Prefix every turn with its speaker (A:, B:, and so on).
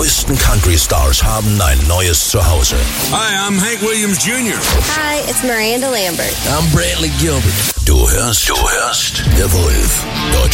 A: neuesten Country-Stars haben ein neues Zuhause.
B: Hi, I'm Hank Williams Jr.
C: Hi, it's Miranda Lambert.
D: I'm Brantley Gilbert.
A: Du hörst The Wolf.